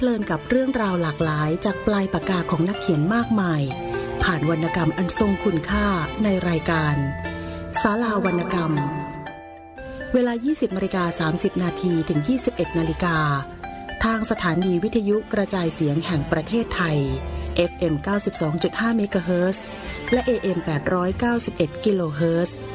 เพลินกับเรื่องราวหลากหลายจากปลายปากกาของนักเขียนมากมายผ่านวรรณกรรมอันทรงคุณค่าในรายการศาลาวรรณกรรมเวลา 20:30 นาทีถึง 21 นาฬิกาทางสถานีวิทยุกระจายเสียงแห่งประเทศไทย FM 92.5 เมกะเฮิรตซ์และ AM 891 กิโลเฮิรตซ์